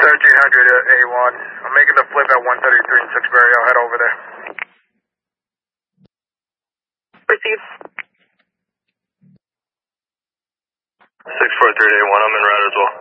A1. I'm making the flip at 133 in Sixbury. I'll head over there. Received. 643 to A1. I'm en route as well.